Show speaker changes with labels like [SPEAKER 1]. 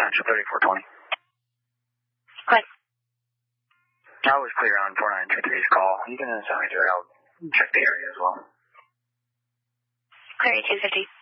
[SPEAKER 1] Central 3420.
[SPEAKER 2] What?
[SPEAKER 1] I was clear on 4923's call. You can send me to it. I'll check the area as well.
[SPEAKER 2] Clear 250.